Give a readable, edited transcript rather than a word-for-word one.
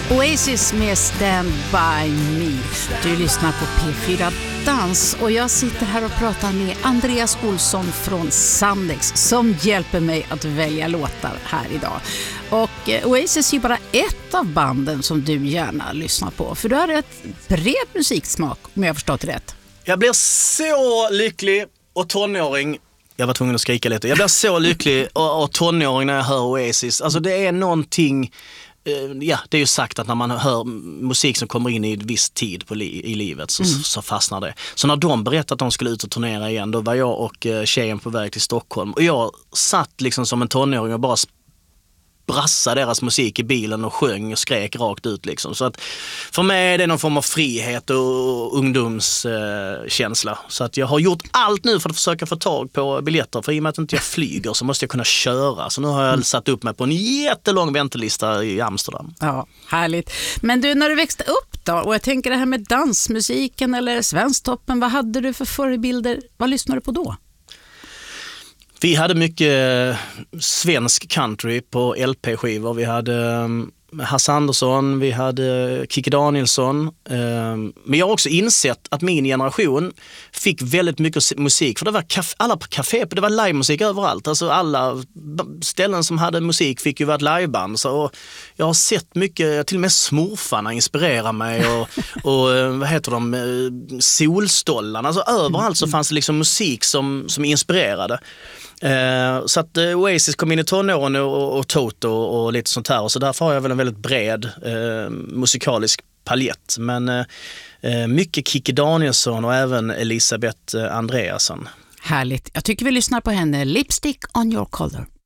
Oasis med Stand By Me. Du lyssnar på P4 Dans och jag sitter här och pratar med Andreas Olsson från Sandex som hjälper mig att välja låtar här idag. Och Oasis är ju bara ett av banden som du gärna lyssnar på, för du har ett bred musiksmak om jag har förstått rätt. Jag blir så lycklig och tonåring. Jag var tvungen att skrika lite. Jag blir så lycklig och tonåring när jag hör Oasis. Alltså det är någonting. Ja, det är ju sagt att när man hör musik som kommer in i en viss tid i livet så fastnar det. Så när de berättade att de skulle ut och turnera igen, då var jag och tjejen på väg till Stockholm. Och jag satt liksom som en tonåring och bara brassade deras musik i bilen och sjöng och skrek rakt ut liksom. Så att för mig är det någon form av frihet och ungdomskänsla. Så att jag har gjort allt nu för att försöka få tag på biljetter. För i och med att inte jag flyger så måste jag kunna köra. Så nu har jag satt upp mig på en jättelång väntelista i Amsterdam. Ja, härligt. Men du, när du växte upp då, och jag tänker det här med dansmusiken eller Svensktoppen, vad hade du för förebilder? Vad lyssnade du på då? Vi hade mycket svensk country på LP-skivor. Vi hade Hasse Andersson, vi hade Kikki Danielsson. Men jag har också insett att min generation fick väldigt mycket musik. För det var alla på café, det var livemusik överallt. Alltså alla ställen som hade musik fick ju vara ett liveband. Så jag har sett mycket, till och med smurfarna inspirerar mig. Och vad heter de? Solstollarna. Alltså överallt så fanns det liksom musik som inspirerade. Så att Oasis kom in i tonåren och Toto och lite sånt här, och så därför har jag väl en väldigt bred musikalisk palett, men mycket Kikki Danielsson och även Elisabeth Andreasson. Härligt, jag tycker vi lyssnar på henne. Lipstick on your collar.